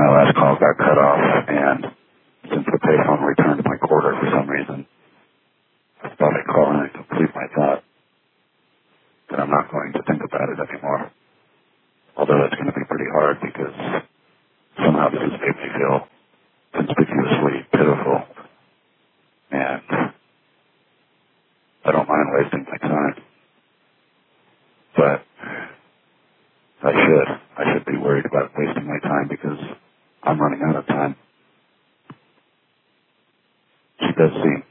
my last call got cut off, and since the payphone returned to my quarter for some reason, I thought I'd call in and complete my thought that I'm not going to think about it anymore. Although it's going to be pretty hard because somehow this has made me feel conspicuously pitiful, and I don't mind wasting my time. But I should be worried about wasting my time because I'm running out of time. She does seem